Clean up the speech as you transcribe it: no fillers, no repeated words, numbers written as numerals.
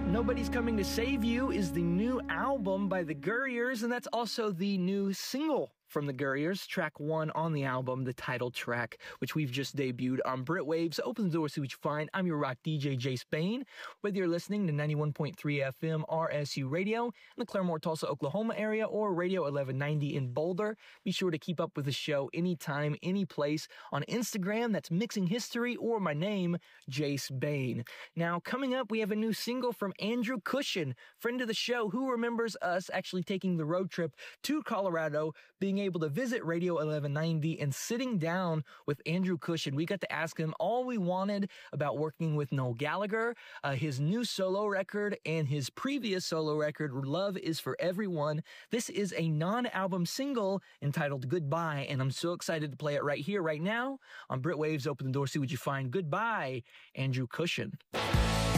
Nobody's Coming to Save You is the new album by the Gurriers, and that's also the new single from the Gurriers, track 1 on the album, the title track, which we've just debuted on Brit Waves. Open the door, see what you find. I'm your rock DJ, Jace Bain. Whether you're listening to 91.3 FM RSU Radio in the Claremore, Tulsa, Oklahoma area, or Radio 1190 in Boulder, be sure to keep up with the show anytime, any place on Instagram. That's Mixing History, or my name, Jace Bain. Now, coming up, we have a new single from Andrew Cushion, friend of the show, who remembers us actually taking the road trip to Colorado, being able to visit Radio 1190 and sitting down with Andrew Cushion. We got to ask him all we wanted about working with Noel Gallagher, his new solo record, and his previous solo record, Love Is For Everyone. This is a non-album single entitled Goodbye, and I'm so excited to play it right here, right now on Brit Waves. Open the door, see what you find. Goodbye, Andrew Cushion.